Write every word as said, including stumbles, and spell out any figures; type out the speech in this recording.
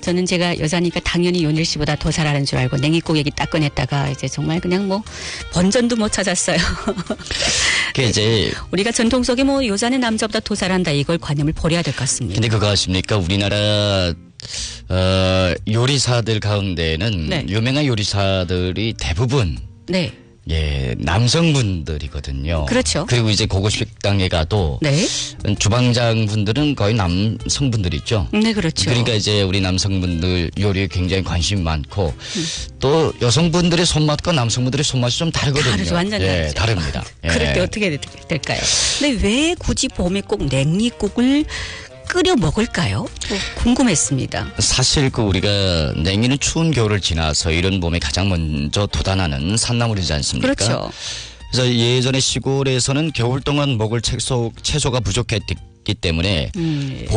저는 제가 여자니까 당연히 요늘 씨보다 더 잘하는 줄 알고 냉이국 얘기 딱 꺼냈다가 이제 정말 그냥 뭐 번전도 못 찾았어요. 그 이제 우리가 전통 속에 뭐 여자는 남자보다 더 잘한다 이걸 관념을 버려야 될 것 같습니다. 근데 그거 아십니까? 우리나라 어, 요리사들 가운데는 네. 유명한 요리사들이 대부분 네. 예, 남성분들이거든요. 그렇죠. 그리고 이제 고급 식당에 가도 네. 주방장 분들은 거의 남성분들이죠. 네, 그렇죠. 그러니까 이제 우리 남성분들 요리에 굉장히 관심이 많고 음. 또 여성분들의 손맛과 남성분들의 손맛이 좀 다르거든요. 다르죠. 완전 예, 다르죠. 다릅니다. 그럴 예. 때 어떻게 될까요? 근데 왜 굳이 봄에 꼭 냉이국을 끓여 먹을까요? 궁금했습니다. 사실 그 우리가 냉이는 추운 겨울을 지나서 이런 봄에 가장 먼저 돋아나는 산나물이지 않습니까? 그렇죠. 그래서 예전에 시골에서는 겨울 동안 먹을 채소, 채소가 부족했기 때문에 음.